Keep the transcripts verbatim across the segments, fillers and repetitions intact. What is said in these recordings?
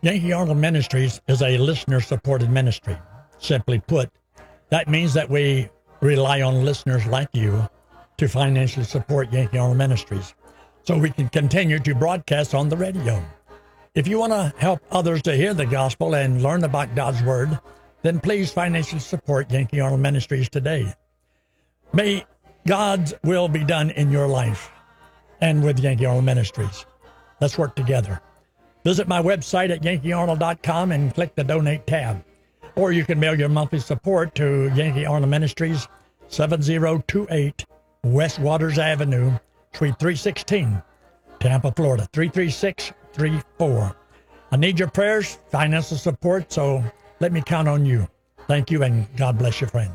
Yankee Arnold Ministries is a listener-supported ministry. Simply put, that means that we rely on listeners like you to financially support Yankee Arnold Ministries so we can continue to broadcast on the radio. If you want to help others to hear the gospel and learn about God's Word, then please financially support Yankee Arnold Ministries today. May God's will be done in your life and with Yankee Arnold Ministries. Let's work together. Visit my website at yankee arnold dot com and click the Donate tab. Or you can mail your monthly support to Yankee Arnold Ministries, seven oh two eight West Waters Avenue, Suite three sixteen, Tampa, Florida, three three six three four. I need your prayers, financial support, so let me count on you. Thank you, and God bless you, friend.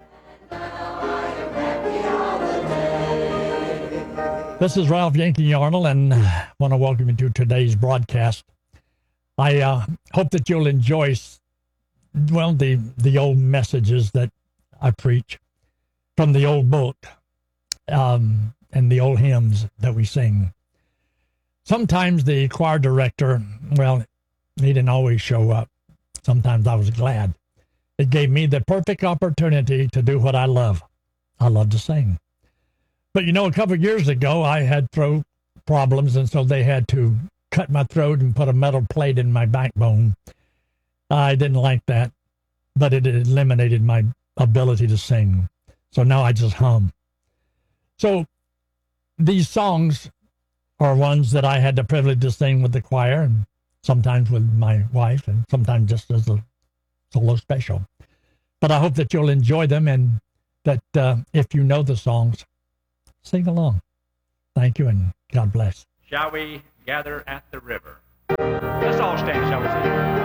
This is Ralph Yankee Arnold, and I want to welcome you to today's broadcast. I uh, hope that you'll enjoy, well, the, the old messages that I preach from the old book um, and the old hymns that we sing. Sometimes the choir director, well, he didn't always show up. Sometimes I was glad. It gave me the perfect opportunity to do what I love. I love to sing. But, you know, a couple of years ago, I had throat problems, and so they had to cut my throat and put a metal plate in my backbone. I didn't like that, but it eliminated my ability to sing. So now I just hum. So these songs are ones that I had the privilege to sing with the choir, and sometimes with my wife, and sometimes just as a solo special. But I hope that you'll enjoy them, and that uh, if you know the songs, sing along. Thank you, and God bless. Shall we gather at the river? Let's all stand, shall we sing?